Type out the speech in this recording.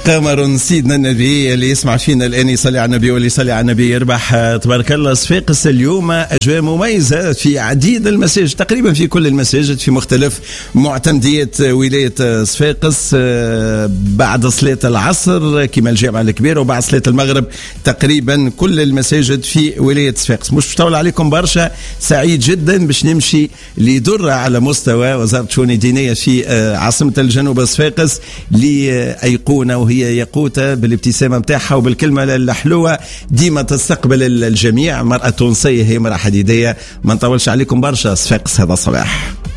قمر سيدنا النبي اللي يسمع فينا الآن يصلي على النبي واللي يصلي على النبي يربح. تبارك الله. صفاقس اليوم أجواء مميزة في عديد المساجد، تقريبا في كل المساجد في مختلف معتمديات ولاية صفاقس بعد صلاة العصر كما الجامعة الكبيرة، وبعد صلاة المغرب تقريبا كل المساجد في ولاية صفاقس. مش بطول عليكم برشا، سعيد جدا باش نمشي لدرة على مستوى وزارة الشؤون الدينية في عاصمة الجنوب صفاقس لأيقونة، وهي يقوتة بالابتسامة متاعها وبالكلمة الحلوة ديما تستقبل الجميع. مرأة تونسية، هي مرأة حديدية. ما نطولش عليكم برشا، صفاقس هذا صباح.